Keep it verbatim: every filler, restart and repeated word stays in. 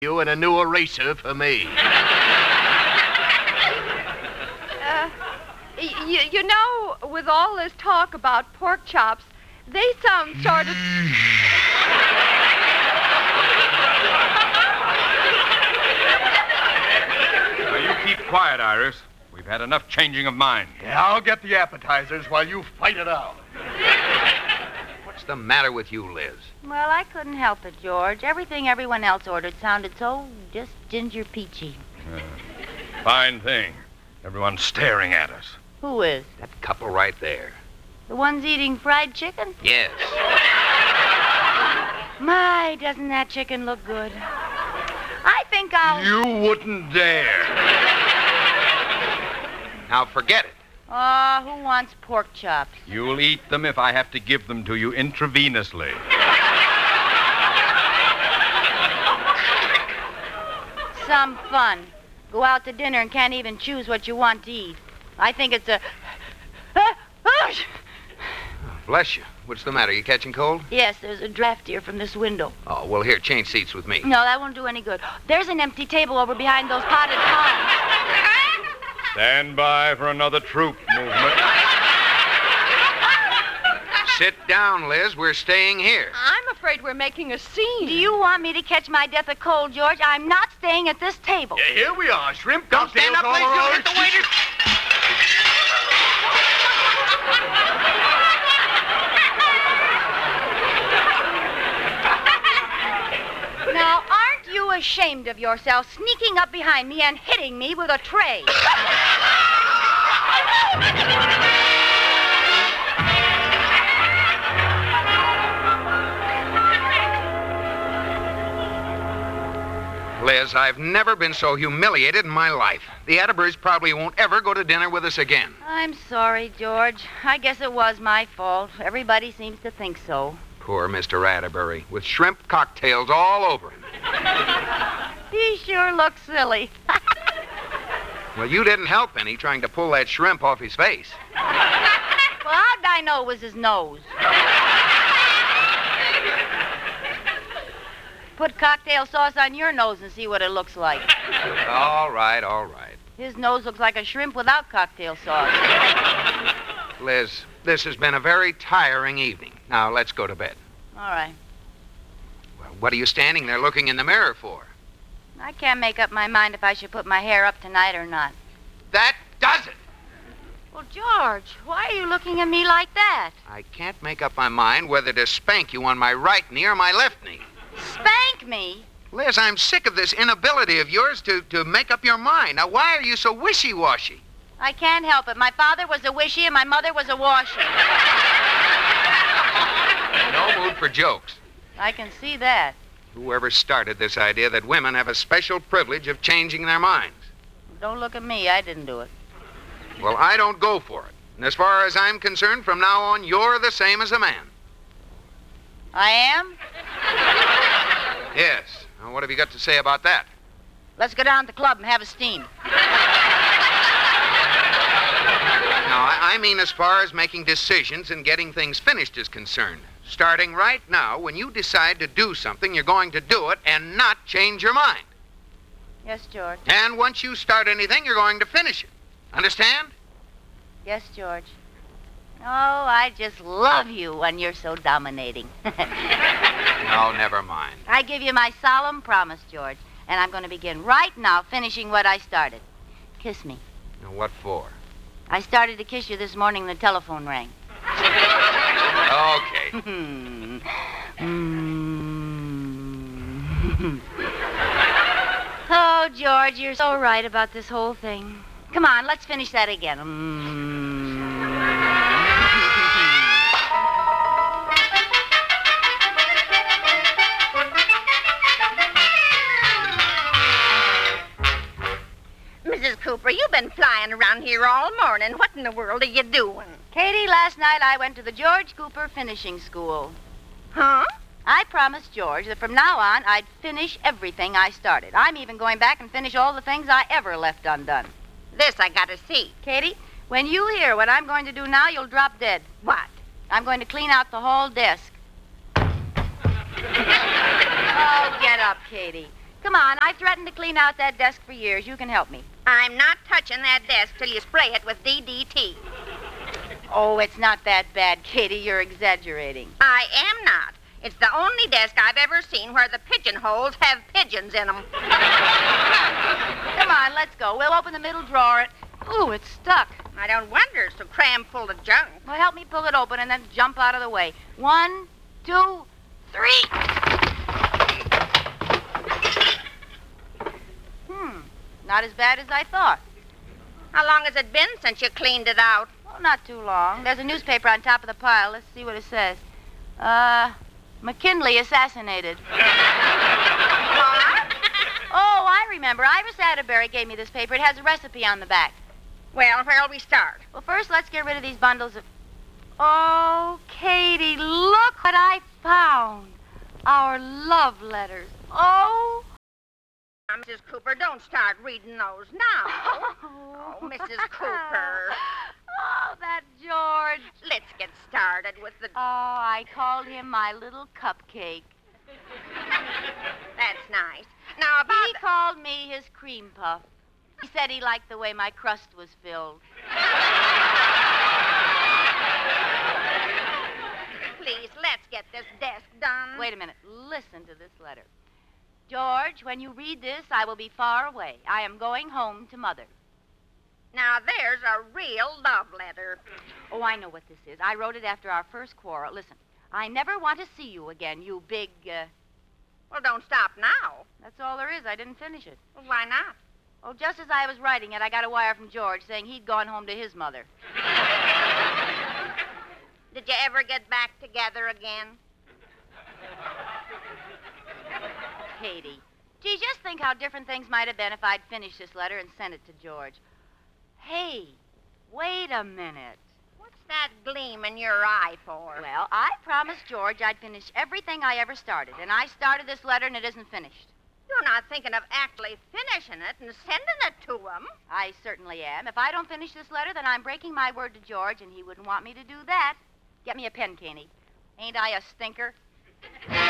you and a new eraser for me. Uh, y- you know, with all this talk about pork chops, they sound sort of... Now, you keep quiet, Iris. We've had enough changing of mind. Yeah, I'll get the appetizers while you fight it out. What's the matter with you, Liz? Well, I couldn't help it, George. Everything everyone else ordered sounded so just ginger peachy. Uh, fine thing. Everyone's staring at us. Who is? That couple right there. The ones eating fried chicken? Yes. My, doesn't that chicken look good? I think I'll... You wouldn't dare. Now forget it. Oh, who wants pork chops? You'll eat them if I have to give them to you intravenously. Some fun. Go out to dinner and can't even choose what you want to eat. I think it's a... Oh, bless you. What's the matter? You catching cold? Yes, there's a draft here from this window. Oh, well, here, change seats with me. No, that won't do any good. There's an empty table over behind those potted palms. Stand by for another troop movement. Sit down, Liz. We're staying here. I'm afraid we're making a scene. Do you want me to catch my death of cold, George? I'm not staying at this table. Yeah, here we are. Shrimp Don't cocktails stand up, all Liz. over You'll our- hit the waiter. Now, aren't you ashamed of yourself sneaking up behind me and hitting me with a tray? Liz, I've never been so humiliated in my life. The Atterburys probably won't ever go to dinner with us again. I'm sorry, George. I guess it was my fault. Everybody seems to think so. Poor Mister Atterbury, with shrimp cocktails all over him. He sure looks silly. Well, you didn't help any trying to pull that shrimp off his face. Well, how'd I know it was his nose? Put cocktail sauce on your nose and see what it looks like. All right, all right. His nose looks like a shrimp without cocktail sauce. Liz, this has been a very tiring evening. Now, let's go to bed. All right. Well, what are you standing there looking in the mirror for? I can't make up my mind if I should put my hair up tonight or not. That does it! Well, George, why are you looking at me like that? I can't make up my mind whether to spank you on my right knee or my left knee. Spank me? Liz, I'm sick of this inability of yours to, to make up your mind. Now, why are you so wishy-washy? I can't help it. My father was a wishy and my mother was a washy. No mood for jokes. I can see that. Whoever started this idea that women have a special privilege of changing their minds? Don't look at me. I didn't do it. Well, I don't go for it. And as far as I'm concerned, from now on, you're the same as a man. I am? Yes. Now, what have you got to say about that? Let's go down to the club and have a steam. No, I, I mean as far as making decisions and getting things finished is concerned. Starting right now, when you decide to do something, you're going to do it and not change your mind. Yes, George. And once you start anything, you're going to finish it. Understand? Yes, George. Oh, I just love you when you're so dominating. No, never mind. I give you my solemn promise, George, and I'm going to begin right now finishing what I started. Kiss me. Now, what for? I started to kiss you this morning when the telephone rang. Okay. Oh, George, you're so right about this whole thing. Come on, let's finish that again. Mm. Missus Cooper, you've been flying around here all morning. What in the world are you doing? Katie, last night I went to the George Cooper Finishing School. Huh? I promised George that from now on I'd finish everything I started. I'm even going back and finish all the things I ever left undone. This I gotta see. Katie, when you hear what I'm going to do now, you'll drop dead. What? I'm going to clean out the whole desk. Oh, get up, Katie. Come on, I've threatened to clean out that desk for years. You can help me. I'm not touching that desk till you spray it with D D T. Oh, it's not that bad, Katie. You're exaggerating. I am not. It's the only desk I've ever seen where the pigeonholes have pigeons in them. Come on, let's go. We'll open the middle drawer. And... Ooh, it's stuck. I don't wonder it's so cram full of junk. Well, help me pull it open and then jump out of the way. One, two, three. Hmm, not as bad as I thought. How long has it been since you cleaned it out? Oh, not too long. There's a newspaper on top of the pile. Let's see what it says. Uh, McKinley assassinated. What? Oh, I remember. Iris Atterbury gave me this paper. It has a recipe on the back. Well, where'll we start? Well, first, let's get rid of these bundles of... Oh, Katie, look what I found. Our love letters. Oh. Now, Missus Cooper, don't start reading those now. Oh, Missus Cooper. Oh, that George. Let's get started with the... Oh, I called him my little cupcake. That's nice. Now, about... He called me his cream puff. He said he liked the way my crust was filled. Please, let's get this desk done. Wait a minute. Listen to this letter. George, when you read this, I will be far away. I am going home to Mother. Now, there's a real love letter. Oh, I know what this is. I wrote it after our first quarrel. Listen, I never want to see you again, you big, uh... Well, don't stop now. That's all there is. I didn't finish it. Well, why not? Oh, just as I was writing it, I got a wire from George saying he'd gone home to his mother. Did you ever get back together again? Katie, gee, just think how different things might have been if I'd finished this letter and sent it to George. Hey, wait a minute. What's that gleam in your eye for? Well, I promised George I'd finish everything I ever started, and I started this letter and it isn't finished. You're not thinking of actually finishing it and sending it to him. I certainly am. If I don't finish this letter, then I'm breaking my word to George, and he wouldn't want me to do that. Get me a pen, Katie. Ain't I a stinker?